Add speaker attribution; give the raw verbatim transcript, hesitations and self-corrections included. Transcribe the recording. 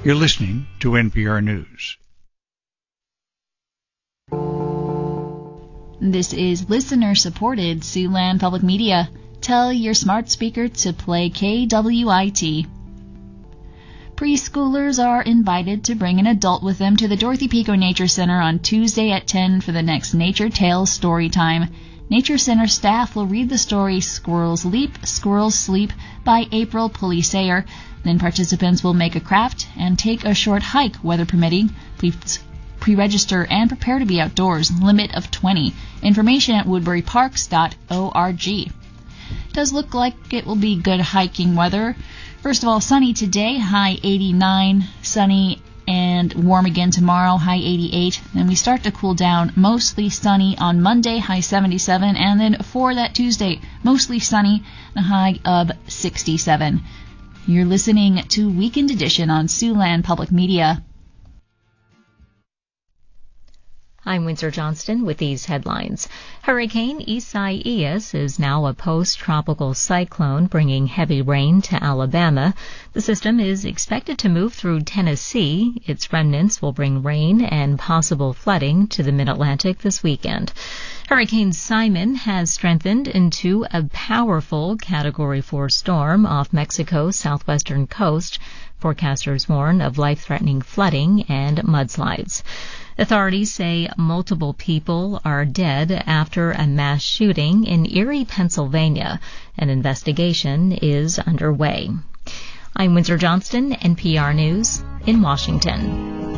Speaker 1: You're listening to N P R News.
Speaker 2: This is listener-supported Siouxland Public Media. Tell your smart speaker to play K W I T. Preschoolers are invited to bring an adult with them to the Dorothy Pico Nature Center on Tuesday at ten for the next Nature Tales story time. Nature Center staff will read the story Squirrels Leap, Squirrels Sleep by April Pulley Sayer. Then participants will make a craft and take a short hike, weather permitting. Please pre-register and prepare to be outdoors. Limit of twenty. Information at woodbury parks dot org. It does look like it will be good hiking weather. First of all, sunny today, high eighty-nine, sunny and warm again tomorrow, high eighty-eight. Then we start to cool down, mostly sunny on Monday, high seventy-seven, and then for that Tuesday, mostly sunny, a high of sixty-seven. You're listening to Weekend Edition on Siouxland Public Media.
Speaker 3: I'm Windsor Johnston with these headlines. Hurricane Isaias is now a post-tropical cyclone bringing heavy rain to Alabama. The system is expected to move through Tennessee. Its remnants will bring rain and possible flooding to the mid-Atlantic this weekend. Hurricane Simon has strengthened into a powerful Category four storm off Mexico's southwestern coast. Forecasters warn of life-threatening flooding and mudslides. Authorities say multiple people are dead after a mass shooting in Erie, Pennsylvania. An investigation is underway. I'm Windsor Johnston, N P R News in Washington.